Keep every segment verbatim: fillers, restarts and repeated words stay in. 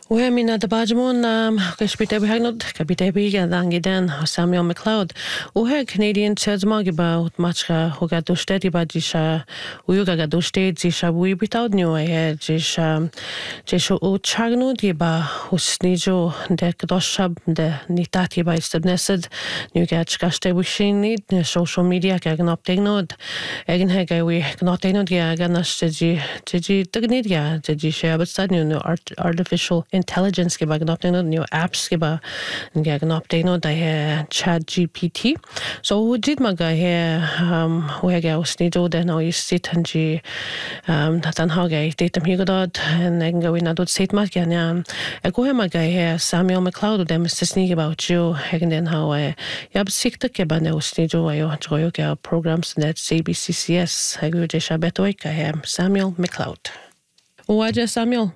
ومن دباجمون كشبيتة بهجنود كبيتة بيجا دانجدان ساميل مكلاود وها كنديان تزماجبا وتماتشا هوجا دوشتي بعديشا ويوجا دوشتي زيشا وي بيتاود نيوه زيشا زيشو وتشارنود يبا وسنيجو ده كدوشاب ده نيتات يبا يستبنسد نيوجا تشكاشتي وشينيد social media كأجن أبتينود أجن هاجا وي كناتينود يا أجناش تجي تجي تجنيد يا تجي شيء بتستني إنه artificial intelligence के बाद अपने न्यू apps के बाद क्या करना अपने नो दा है chat G P T so वो जित मगा है वो है क्या उसने जो देना इस सितन जी तन हो गया इतने तम ही को दाद नेंगे वो ना तो सित मत क्या ना एक वो है मगा है Samuel McLeod उधर मिस्टेसनी के बाद जो है कि देना हुआ है याब सिक्त के बाद ने उसने जो आयो जो आयो क्या programs net C B C C S है कि जैसा बेटोई का है Samuel McLeod वो आज Samuel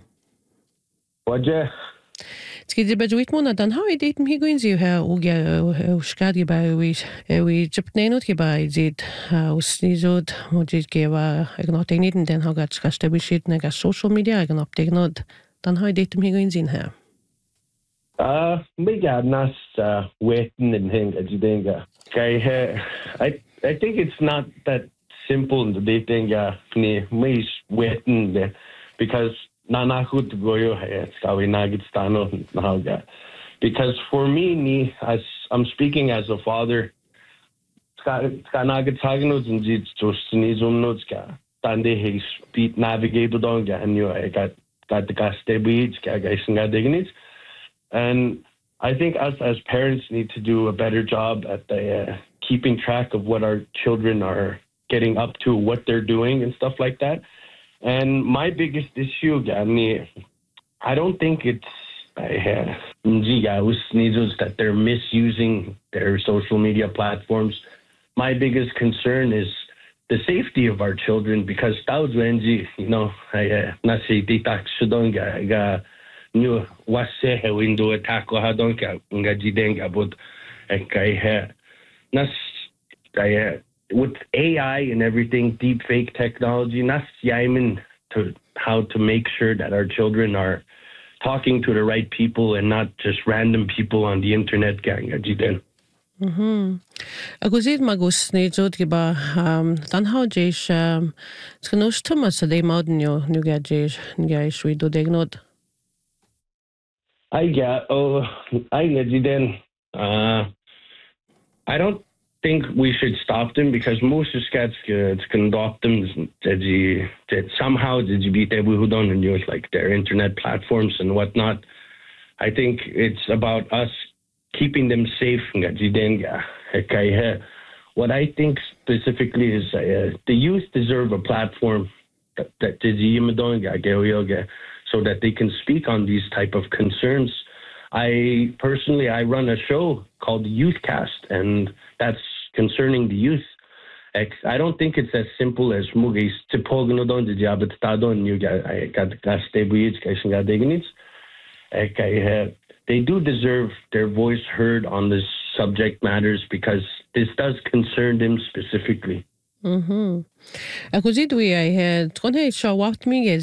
Wajah. Skid be dwit mona dan how it mi goin zi ha o ge o skad ge ba wi wi jipnenot ge ba zit us nizod mo zit ge ba ignot niten den ha gat skast be shit na ga social media ignot ignot dan how it mi goin zin ha Uh me ga nas waiting and thing as you denga. Okay, I I think it's not that simple in the dating ga ni me waiting because Nana goed goyo hai skawi nagit stano naga because for me ni as I'm speaking as a father ska ska nagit sagnos and jit just ni zumnots ka tande he speed navigate don ga and you I got got the gas beach ga ga dignit and I think us as parents need to do a better job at the uh, keeping track of what our children are getting up to, what they're doing and stuff like that. And my biggest issue, I don't think it's uh, that they're misusing their social media platforms. My biggest concern is the safety of our children because you know, nasi titak shudonga new wase window attack hadonka ngajidenga but nas with A I and everything, deep fake technology, nas yaimin to how to make sure that our children are talking to the right people and not just random people on the internet gang ajiden. Mhm. Ako zit magus ni jod ki ba tan how jesh skanosh tuma sa de mod nyo nu ga jesh nga shwi do degnod. I get oh I ajiden uh I don't think we should stop them because most of scats can adopt them that somehow did you beat who don't use like their internet platforms and whatnot. I think it's about us keeping them safe. What I think specifically is uh, the youth deserve a platform that, that so that they can speak on these type of concerns. I personally, I run a show called Youthcast, and that's concerning the youth. I don't think it's as simple as mugis tipogno the job at stadon you got gas they do deserve their voice heard on this subject matters because this does concern them specifically. Mhm. Ako zit wi I had twenty show what me